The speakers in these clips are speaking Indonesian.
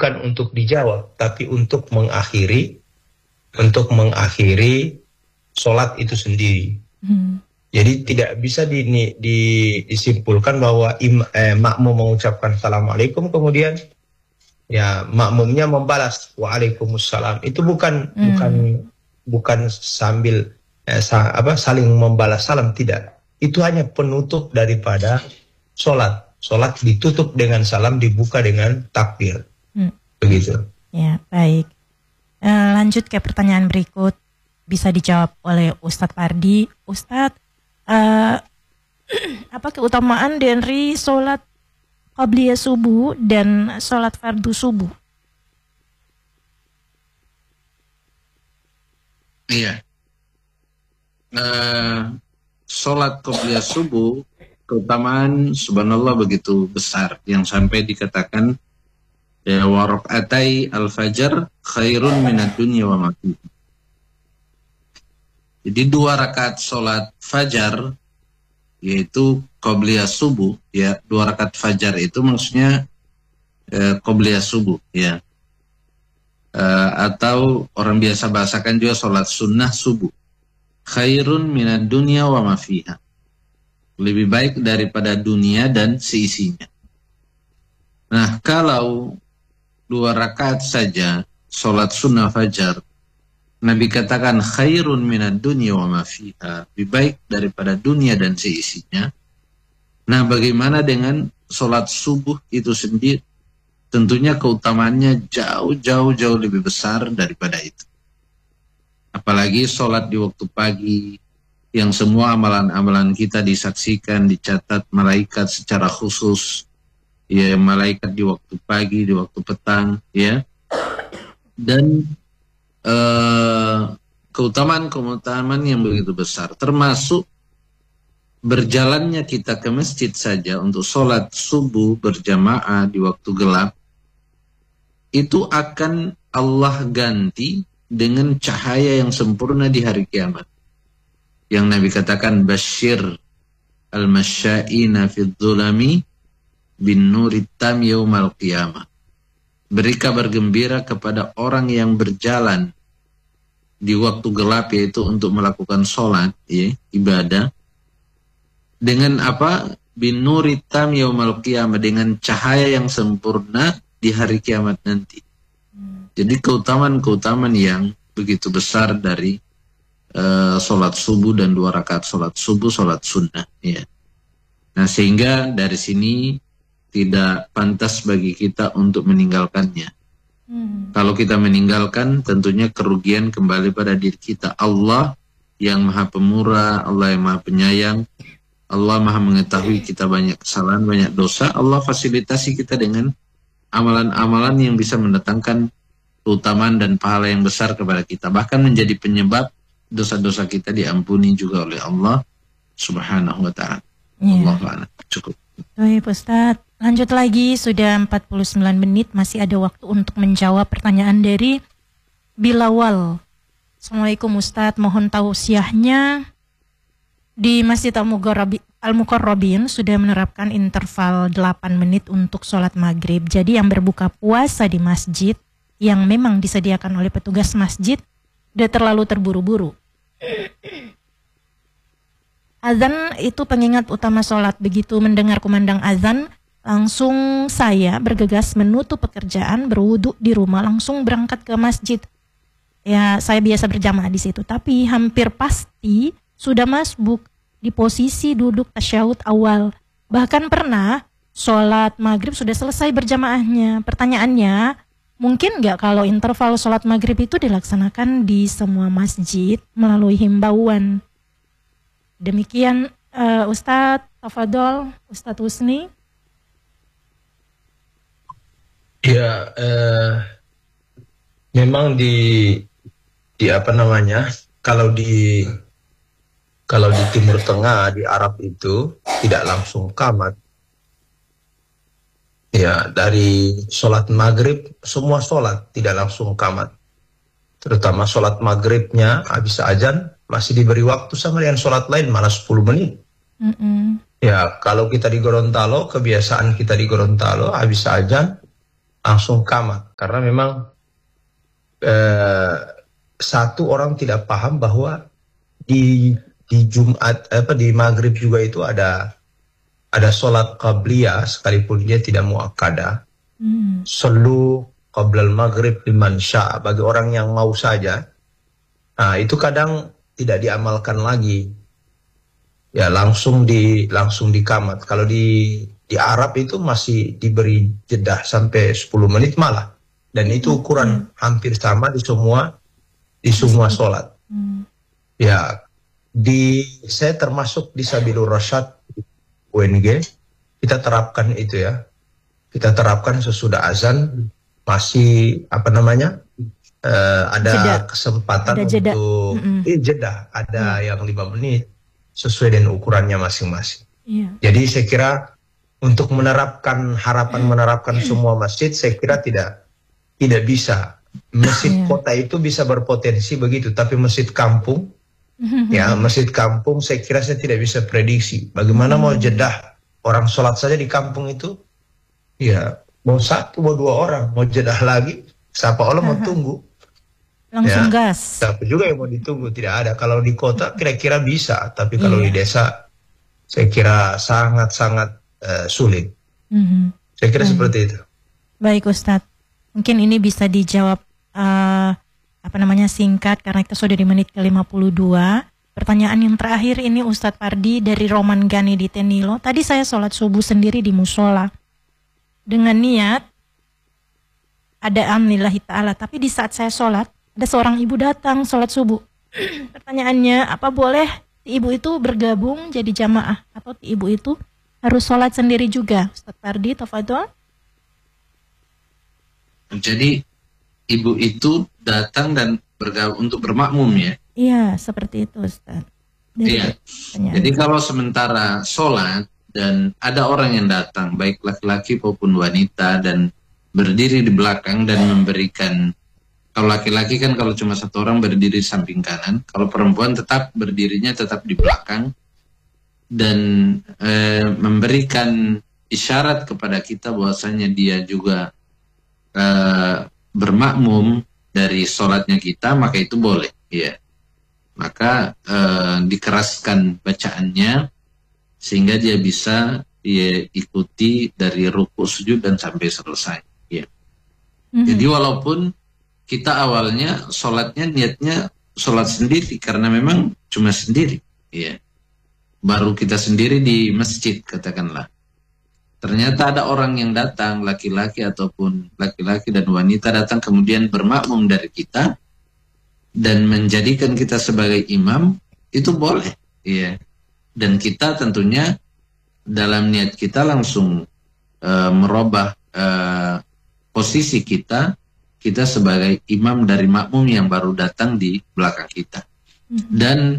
bukan untuk dijawab, tapi untuk mengakhiri sholat itu sendiri. Jadi tidak bisa disimpulkan bahwa makmum mengucapkan assalamualaikum kemudian ya makmumnya membalas waalaikumsalam. Itu bukan sambil saling membalas salam, tidak. Itu hanya penutup daripada sholat. Sholat ditutup dengan salam, dibuka dengan takbir. Begitu. Ya, baik. Lanjut ke pertanyaan berikut. Bisa dijawab oleh Ustadz Pardi. Ustadz, apa keutamaan dari sholat qabliyah subuh dan sholat fardu subuh? Iya. Sholat qabliyah subuh, keutamaan subhanallah begitu besar, yang sampai dikatakan wa rak'atai al-fajr khairun minad dunya wa ma fiha. Jadi 2 rakaat sholat fajar, yaitu qabliyah subuh, ya, 2 rakaat fajar itu maksudnya qabliyah subuh, ya, atau orang biasa bahasakan juga sholat sunnah subuh, khairun minad dunya wa ma fiha, lebih baik daripada dunia dan seisinya. Nah, kalau 2 rakaat saja sholat sunnah fajar, Nabi katakan khairun minad dunya wa ma fiha, lebih baik daripada dunia dan seisinya. Nah, bagaimana dengan sholat subuh itu sendiri? Tentunya keutamaannya jauh lebih besar daripada itu. Apalagi sholat di waktu pagi, yang semua amalan-amalan kita disaksikan, dicatat malaikat secara khusus, ya, malaikat di waktu pagi, di waktu petang, ya. Dan keutamaan yang begitu besar, termasuk berjalannya kita ke masjid saja untuk sholat subuh berjamaah di waktu gelap, itu akan Allah ganti dengan cahaya yang sempurna di hari kiamat. Yang Nabi katakan, basyir al-masya'ina fid dhulami bin nurit tam yaumal qiyamah. Beri kabar gembira kepada orang yang berjalan di waktu gelap, yaitu untuk melakukan sholat, ya, ibadah, dengan apa? Bin nurit tam yaumal qiyamah, dengan cahaya yang sempurna di hari kiamat nanti. Jadi keutamaan yang begitu besar dari sholat subuh dan 2 rakaat sholat subuh, sholat sunnah, ya. Nah, sehingga dari sini tidak pantas bagi kita untuk meninggalkannya. Kalau kita meninggalkan, tentunya kerugian kembali pada diri kita. Allah yang maha pemurah, Allah yang maha penyayang, Allah maha mengetahui kita banyak kesalahan, banyak dosa. Allah fasilitasi kita dengan amalan-amalan yang bisa mendatangkan keutamaan dan pahala yang besar kepada kita. Bahkan menjadi penyebab dosa-dosa kita diampuni juga oleh Allah Subhanahu wa ta'ala. Allah cukup. Baik, Ustadz. Lanjut lagi, sudah 49 menit, masih ada waktu untuk menjawab pertanyaan dari Bilawal. Assalamualaikum Ustadz, mohon tausiahnya. Di Masjid Al-Muqarrabin sudah menerapkan interval 8 menit untuk sholat maghrib. Jadi yang berbuka puasa di masjid yang memang disediakan oleh petugas masjid udah terlalu terburu-buru. Azan itu pengingat utama sholat. Begitu mendengar kumandang azan, langsung saya bergegas menutup pekerjaan, berwudu di rumah, langsung berangkat ke masjid. Ya, saya biasa berjamaah di situ, tapi hampir pasti sudah masbuk di posisi duduk tasyahud awal. Bahkan pernah sholat maghrib sudah selesai berjamaahnya. Pertanyaannya, mungkin nggak kalau interval sholat maghrib itu dilaksanakan di semua masjid melalui himbauan? Demikian Ustadz Tafadol, Ustadz Husni. Ya, memang di apa namanya, kalau di Timur Tengah, di Arab itu tidak langsung qamat. Ya, dari sholat maghrib, semua sholat tidak langsung qamat. Terutama sholat maghribnya habis azan masih diberi waktu sama dengan sholat lain, malah 10 menit. Ya, kalau kita di Gorontalo, kebiasaan kita di Gorontalo habis azan langsung kamat. Karena memang satu orang tidak paham bahwa di Jumat di Maghrib juga itu ada sholat qabliyah sekalipun dia tidak muakkadah. Selu qablal maghrib liman syaa, bagi orang yang mau saja. Nah, itu kadang tidak diamalkan lagi. Ya, langsung dikamat. Kalau di Arab itu masih diberi jeda sampai 10 menit malah. Dan itu ukuran hampir sama di semua sholat. Ya, saya termasuk di Sabilur Rasyad UNG, kita terapkan itu ya. Kita terapkan sesudah azan masih ada jeda. Kesempatan ada jeda. Untuk jeda, ada yang 5 menit sesuai dengan ukurannya masing-masing. Jadi saya kira untuk menerapkan menerapkan semua masjid, saya kira tidak bisa. Masjid kota itu bisa berpotensi begitu, tapi masjid kampung masjid kampung saya kira saya tidak bisa prediksi bagaimana mau jedah orang sholat saja di kampung itu. Ya, mau 1 mau 2 orang mau jedah lagi, siapa Allah mau tunggu langsung gas. Tapi juga yang mau ditunggu tidak ada. Kalau di kota kira-kira bisa, tapi kalau di desa saya kira sangat-sangat sulit. Saya kira seperti itu. Baik Ustadz, mungkin ini bisa dijawab singkat karena kita sudah di menit ke-52. Pertanyaan yang terakhir ini Ustadz Pardi dari Roman Gani di Tenilo. Tadi saya sholat subuh sendiri di musola dengan niat adaan lillahi ta'ala, tapi di saat saya sholat ada seorang ibu datang sholat subuh. Pertanyaannya, apa boleh ibu itu bergabung jadi jamaah atau ibu itu harus sholat sendiri juga? Ustadz Pardi, tafadhol. Jadi ibu itu datang dan bergabung untuk bermakmum ya? Iya, seperti itu Ustadz. Iya. Jadi kalau sementara sholat dan ada orang yang datang, baik laki-laki maupun wanita, dan berdiri di belakang dan memberikan, kalau laki-laki kan kalau cuma 1 orang berdiri di samping kanan, kalau perempuan tetap berdirinya tetap di belakang, dan memberikan isyarat kepada kita bahwasanya dia juga bermakmum dari sholatnya kita, maka itu boleh, ya. Maka dikeraskan bacaannya sehingga dia bisa ikuti dari ruku, sujud dan sampai selesai, ya. Jadi walaupun kita awalnya sholatnya niatnya sholat sendiri karena memang cuma sendiri, ya. Baru kita sendiri di masjid katakanlah. Ternyata ada orang yang datang, laki-laki ataupun laki-laki dan wanita datang kemudian bermakmum dari kita dan menjadikan kita sebagai imam, itu boleh, ya. Dan kita tentunya dalam niat kita langsung merubah posisi kita sebagai imam dari makmum yang baru datang di belakang kita. Dan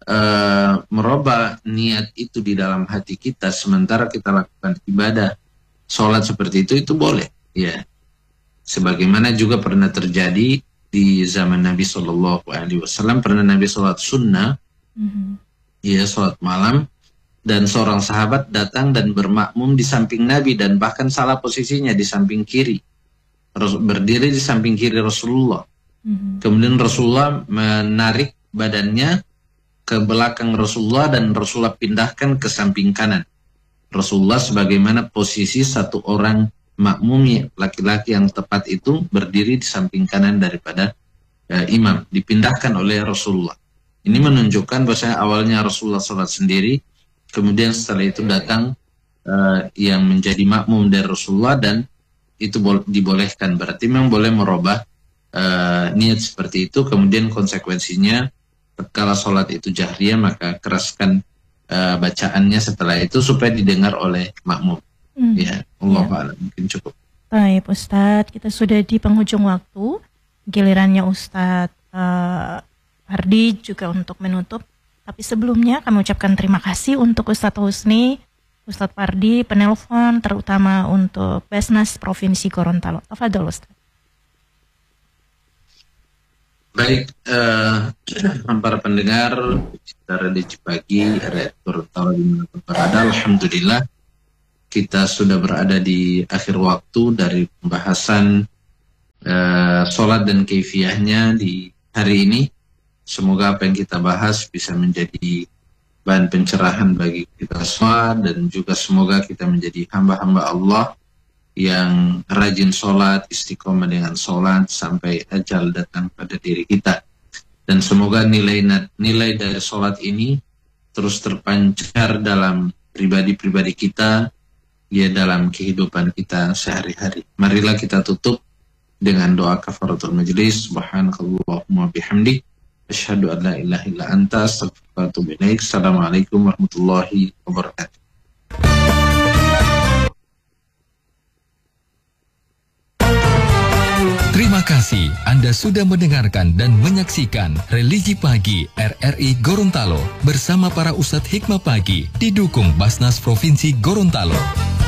merubah niat itu di dalam hati kita sementara kita lakukan ibadah sholat seperti itu boleh, ya. Sebagaimana juga pernah terjadi di zaman Nabi SAW, pernah Nabi sholat sunnah, ya, sholat malam, dan seorang sahabat datang dan bermakmum di samping Nabi dan bahkan salah posisinya di samping kiri, berdiri di samping kiri Rasulullah. Kemudian Rasulullah menarik badannya ke belakang Rasulullah dan Rasulullah pindahkan ke samping kanan Rasulullah, sebagaimana posisi 1 orang makmum laki-laki yang tepat itu berdiri di samping kanan daripada imam, dipindahkan oleh Rasulullah. Ini menunjukkan bahwa awalnya Rasulullah sholat sendiri, kemudian setelah itu datang yang menjadi makmum dari Rasulullah, dan itu dibolehkan. Berarti memang boleh merubah niat seperti itu. Kemudian konsekuensinya kalau sholat itu jahriyah, maka keraskan bacaannya setelah itu supaya didengar oleh makmum. Ya, Allah a'lam, mungkin cukup. Baik Ustadz, kita sudah di penghujung waktu. Gilirannya Ustadz Pardi juga untuk menutup. Tapi sebelumnya kami ucapkan terima kasih untuk Ustadz Husni, Ustadz Pardi, penelpon terutama untuk Basnas Provinsi Gorontalo. Tafadhol Ustadz. Baik, para pendengar Radio Cipagi, Gorontalo dimanapun berada, alhamdulillah kita sudah berada di akhir waktu dari pembahasan sholat dan kaifiyahnya di hari ini. Semoga apa yang kita bahas bisa menjadi bahan pencerahan bagi kita semua, dan juga semoga kita menjadi hamba-hamba Allah yang rajin sholat, istiqomah dengan sholat sampai ajal datang pada diri kita. Dan semoga nilai dari sholat ini terus terpancar dalam pribadi-pribadi kita, ya dalam kehidupan kita sehari-hari. Marilah kita tutup dengan doa kafaratul majlis. Subhanakallahumma bihamdik, asyhadu an la ilaha illa anta, astaghfiruka wa atubu ilaik. Assalamualaikum warahmatullahi wabarakatuh. Terima kasih Anda sudah mendengarkan dan menyaksikan Religi Pagi RRI Gorontalo bersama para Ustadz Hikmah Pagi, didukung Basnas Provinsi Gorontalo.